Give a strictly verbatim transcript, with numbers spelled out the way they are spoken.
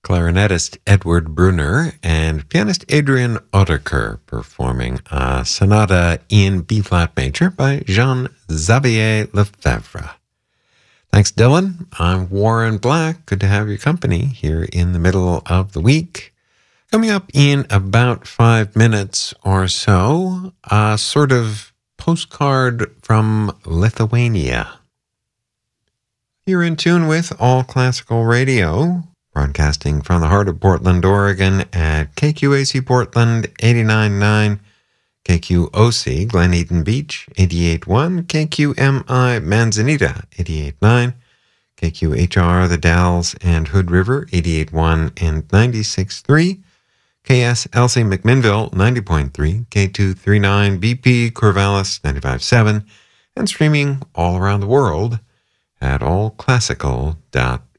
clarinetist Edward Brunner and pianist Adrian Oettiker performing a sonata in B-flat major by Jean-Xavier Lefebvre. Thanks, Dylan. I'm Warren Black. Good to have your company here in the middle of the week. Coming up in about five minutes or so, a sort of postcard from Lithuania. You're in tune with All Classical Radio, broadcasting from the heart of Portland, Oregon at K Q A C Portland eighty-nine point nine, K Q O C Glen Eden Beach eighty-eight point one, K Q M I Manzanita eighty-eight point nine, K Q H R The Dalles and Hood River eighty-eight point one and ninety-six point three, K S L C McMinnville ninety point three, K two thirty-nine B P Corvallis ninety-five point seven, and streaming all around the world at all classical dot